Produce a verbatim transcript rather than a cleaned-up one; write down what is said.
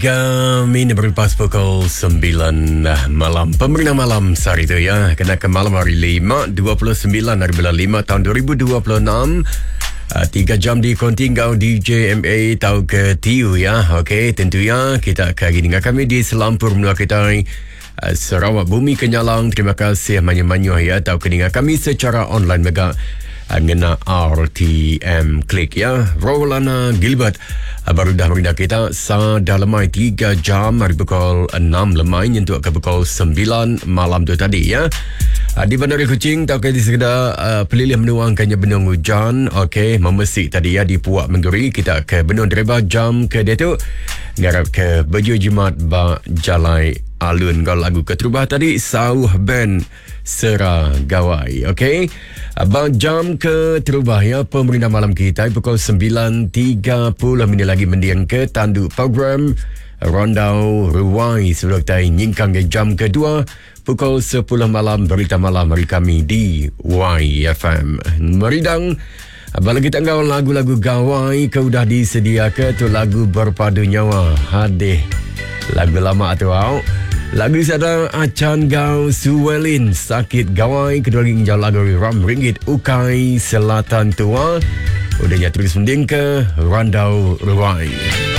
Kami berlepas pukul sembilan malam. Pemerintah malam sehari itu ya. Kena ke malam hari lima, dua puluh sembilan hari bulan lima tahun dua ribu dua puluh enam. Uh, tiga jam di Kontingau D J M A tahu ke T U ya. Okey, tentunya kita akan dengar kami di Selampur Menua Ketai, uh, Sarawak Bumi Kenyalang. Terima kasih banyak-banyak ya tahu ke dengar kami secara online mega ngena R T M Klik ya. Rolana Gilbert uh, baru dah merindah kita sa dah lemai tiga jam hari pukul enam lemai nyentuh ke pukul sembilan malam tu tadi ya. Uh, di Bandar Kuching tak kena sekedar uh, pelilih menuangkannya benung hujan. Okey, memesik tadi ya di Puak Mengguri. Kita ke benung dereba jam ke dia tu ngarap ke baju jimat ba jalai alun kau lagu keterubah tadi sauh band Sera Gawai. Okey, abang jam ke terubah ya. Pemerintah malam kita pukul sembilan tiga puluh minit lagi mendiang ke tanduk program Rondau Ruai sebelum kita nyingkang ke jam kedua pukul sepuluh malam berita malam hari kami di Y F M. Meridang abang lagi tanggal lagu-lagu gawai kau dah disedia ke tu lagu berpadu nyawa hadih lagu lama tu au. Lagu sadar Acan Gau Suwelin Sakit Gawai. Kedua lagi jauh lagu Ram Ringgit Ukai Selatan Tua. Udahnya terus mending ke Randau Ruai.